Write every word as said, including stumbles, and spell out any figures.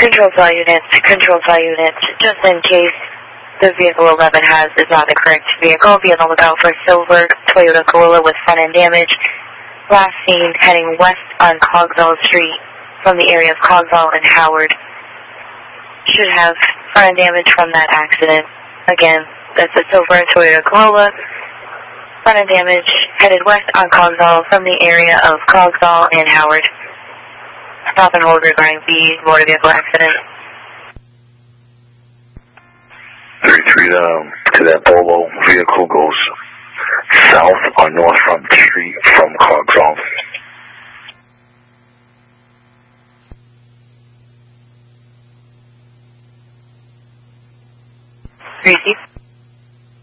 Control cell units, control cell units, just in case the vehicle eleven has is not the correct vehicle, be on the lookout for silver Toyota Corolla with front end damage. Last seen heading west on Cogswell Street from the area of Cogswell and Howard. Should have front end damage from that accident. Again, that's a silver Toyota Corolla. Front end damage headed west on Cogswell from the area of Cogswell and Howard. Stop and hold regarding the motor vehicle accident. thirty-three um, to that Volvo vehicle goes south on North Front Street from Cogswell. three C